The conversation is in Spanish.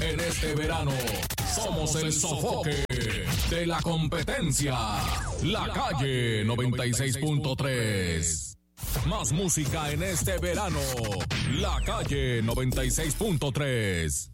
En este verano somos el sofoque de la competencia. La Calle 96.3. Más música en este verano. La Calle 96.3.